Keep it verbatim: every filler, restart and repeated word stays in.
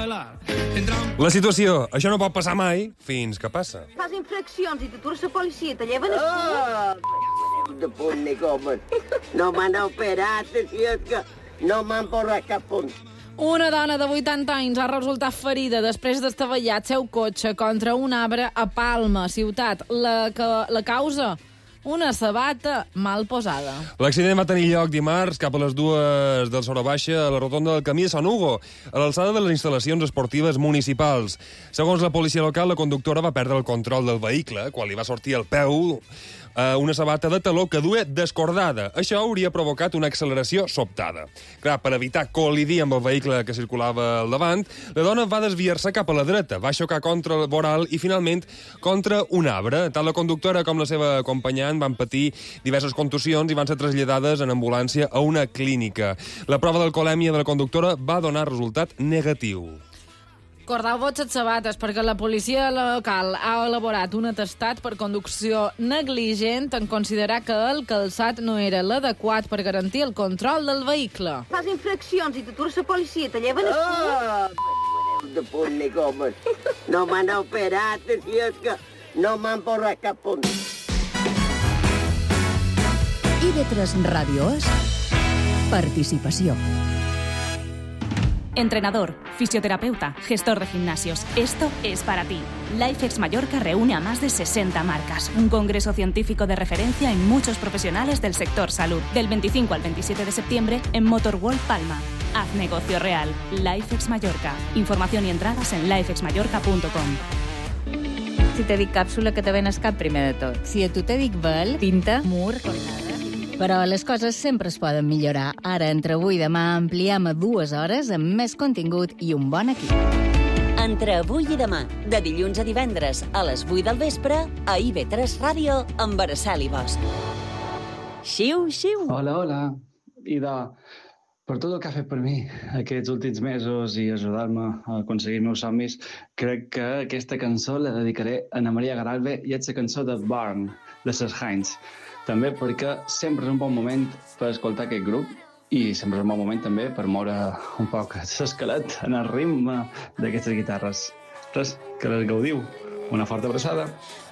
La situació, això no pot passar mai, fins que passa. Fas infraccions i t'atures la policia, te lleven el cul. De punt ni comes. No m'han operat, si és que no m'han posat cap punt. Una dona de vuitanta anys ha resultat ferida després d'estavellar el seu cotxe contra un arbre a Palma, ciutat. La, que, la causa? Una sabata mal posada. L'accident va tenir lloc dimarts cap a les dues del Sora Baixa a la rotonda del camí de Sant Hugo, a l'alçada de les instal·lacions esportives municipals. Segons la policia local, la conductora va perdre el control del vehicle quan li va sortir al peu eh, una sabata de taló que duia descordada. Això hauria provocat una acceleració sobtada. Clar, per evitar col·lidir amb el vehicle que circulava al davant, la dona va desviar-se cap a la dreta, va xocar contra el voral i, finalment, contra un arbre. Tant la conductora com la seva acompanyant van patir diverses contusions i van ser traslladades en ambulància a una clínica. La prova d'alcoholèmia de la conductora va donar resultat negatiu. Cordau-vos les sabates, perquè la policia local ha elaborat un atestat per conducció negligent en considerar que el calçat no era l'adequat per garantir el control del vehicle. Fas infraccions i t'atures la policia, te lleven el cul. De punt ni comes. No m'han operat, si és que no m'han posat cap punt. I de tres Radio es participació. Entrenador, fisioterapeuta, gestor de gimnasios. Esto es para ti. LifeX Mallorca reúne a más de sesenta marcas. Un congreso científico de referencia en muchos profesionales del sector salud. Del veinticinco al veintisiete de septiembre en Motorworld Palma. Haz negocio real. LifeX Mallorca. Información y entradas en lifex mallorca punto com. Si te dic càpsula, que te ven el cap primer de tot. Si a tu te dic vel, pinta, mur, cornada... Però les coses sempre es poden millorar. Ara, entre avui i demà, ampliem a dues hores amb més contingut i un bon equip. Entre avui i demà, de dilluns a divendres, a les vuit del vespre, a I V tres Ràdio, amb Araceli Bosch. Xiu, xiu. Hola, hola. Ida, per tot el que ha fet per mi aquests últims mesos i ajudar-me a aconseguir meus somnis, crec que aquesta cançó la dedicaré a Ana Maria Garalbe i és la cançó de Burn, de ses Heinz. També perquè sempre és un bon moment per escoltar aquest grup i sempre és un bon moment també per moure un poc l'esquelet en el ritme d'aquestes guitarres. Res, que les gaudiu. Una forta abraçada.